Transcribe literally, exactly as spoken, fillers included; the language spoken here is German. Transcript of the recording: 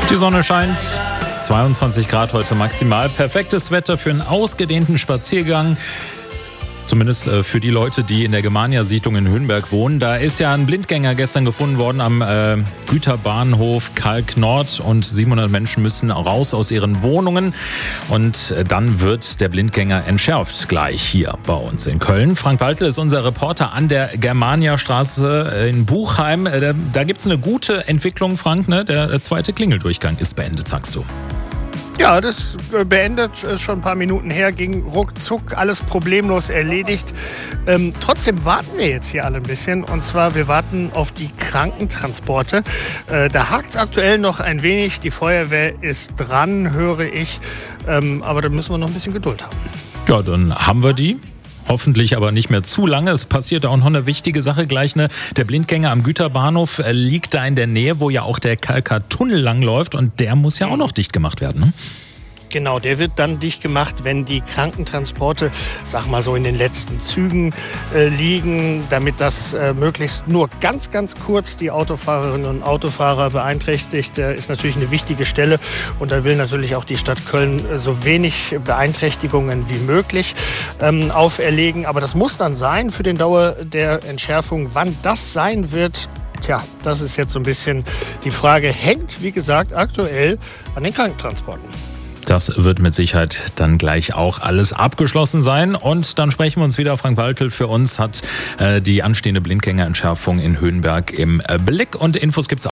Die Sonne scheint, zweiundzwanzig Grad heute maximal. Perfektes Wetter für einen ausgedehnten Spaziergang. Zumindest für die Leute, die in der Germania-Siedlung in Höhenberg wohnen. Da ist ja ein Blindgänger gestern gefunden worden am äh, Güterbahnhof Kalk Nord und siebenhundert Menschen müssen raus aus ihren Wohnungen. Und dann wird der Blindgänger entschärft, gleich hier bei uns in Köln. Frank Waltel ist unser Reporter an der Germania-Straße in Buchheim. Da, da gibt es eine gute Entwicklung, Frank. Ne? Der zweite Klingeldurchgang ist beendet, sagst du. Ja, das beendet, ist schon ein paar Minuten her, ging ruckzuck, alles problemlos erledigt. Ähm, trotzdem warten wir jetzt hier alle ein bisschen, und zwar wir warten auf die Krankentransporte. Äh, da hakt es aktuell noch ein wenig, die Feuerwehr ist dran, höre ich, ähm, aber da müssen wir noch ein bisschen Geduld haben. Ja, dann haben wir die. Hoffentlich aber nicht mehr zu lange. Es passiert auch noch eine wichtige Sache gleich. Ne? Der Blindgänger am Güterbahnhof liegt da in der Nähe, wo ja auch der Kalker Tunnel langläuft, und der muss ja auch noch dicht gemacht werden. Ne? Genau, der wird dann dicht gemacht, wenn die Krankentransporte, sag mal so, in den letzten Zügen äh, liegen, damit das äh, möglichst nur ganz, ganz kurz die Autofahrerinnen und Autofahrer beeinträchtigt. Äh, ist natürlich eine wichtige Stelle, und da will natürlich auch die Stadt Köln äh, so wenig Beeinträchtigungen wie möglich ähm, auferlegen. Aber das muss dann sein für den Dauer der Entschärfung. Wann das sein wird, tja, das ist jetzt so ein bisschen die Frage. Hängt, wie gesagt, aktuell an den Krankentransporten. Das wird mit Sicherheit dann gleich auch alles abgeschlossen sein. Und dann sprechen wir uns wieder. Frank Waltel für uns hat äh, die anstehende Blindgängerentschärfung in Höhenberg im äh, Blick. Und Infos gibt's